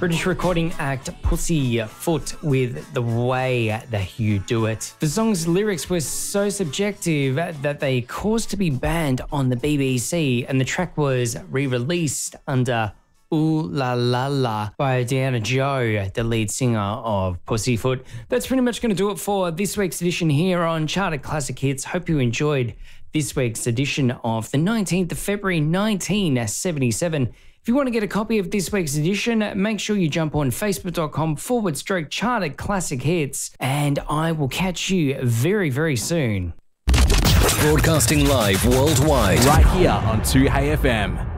British recording act Pussyfoot with The Way That You Do It. The song's lyrics were so subjective that they caused to be banned on the BBC, and the track was re-released under Ooh La La La by Deanna Joe, the lead singer of Pussyfoot. That's pretty much going to do it for this week's edition here on Charted Classic Hits. Hope you enjoyed this week's edition of the 19th of February 1977. If you want to get a copy of this week's edition, make sure you jump on facebook.com/Charted Classic Hits, and I will catch you very, very soon. Broadcasting live worldwide. Right here on 2HeyFM.